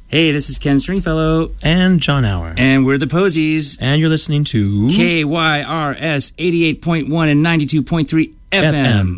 Hey, this is Ken Stringfellow. And John Hour. And we're the Posies. And you're listening to KYRS 88.1 and 92.3 FM.